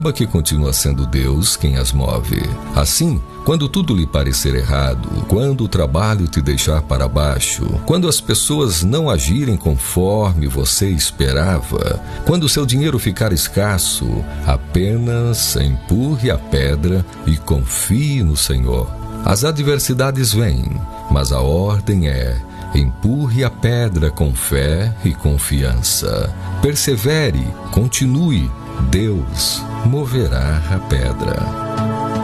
que continua sendo Deus quem as move. Assim, quando tudo lhe parecer errado, quando o trabalho te deixar para baixo, quando as pessoas não agirem conforme você esperava, quando o seu dinheiro ficar escasso, apenas empurre a pedra e confie no Senhor. As adversidades vêm, mas a ordem é: empurre a pedra com fé e confiança. Persevere, continue. Deus moverá a pedra.